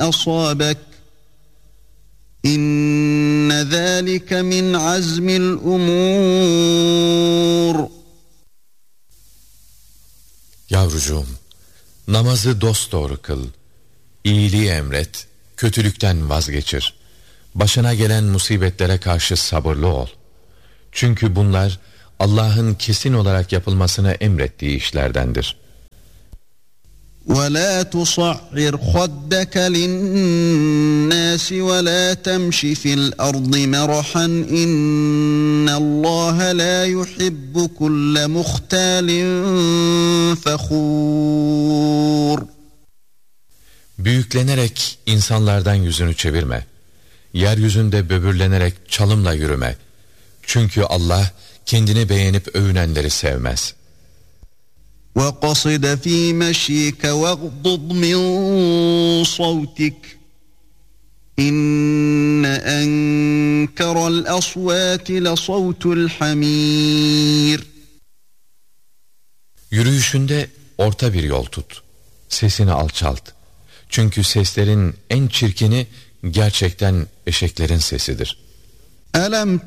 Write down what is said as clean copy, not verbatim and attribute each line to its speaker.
Speaker 1: أصابك إن ذلك من عزم الأمور.
Speaker 2: Yavrucuğum, namazı dosdoğru kıl, iyiliği emret, kötülükten vazgeçir. Başına gelen musibetlere karşı sabırlı ol. Çünkü bunlar Allah'ın kesin olarak yapılmasını emrettiği işlerdendir.
Speaker 1: وَلَا تُصَعِّرْ خَدَّكَ لِلنَّاسِ وَلَا تَمْشِ فِي الْأَرْضِ مَرَحًا إِنَّ اللّٰهَ لَا يُحِبُّ كُلَّ مُخْتَالٍ فَخُورٍ.
Speaker 2: Büyüklenerek insanlardan yüzünü çevirme. Yeryüzünde böbürlenerek çalımla yürüme. Çünkü Allah kendini beğenip övünenleri sevmez.
Speaker 1: وَقَصِدَ فِي مَشْيِكَ وَاغْضُضْ مِنْ صَوْتِكَ إِنَّ أَنْكَرَ الْأَصْوَاتِ لَصَوْتُ الْحَمِيرِ.
Speaker 2: Yürüyüşünde orta bir yol tut. Sesini alçalt. Çünkü seslerin en çirkini gerçekten eşeklerin sesidir.
Speaker 1: أَلَمْ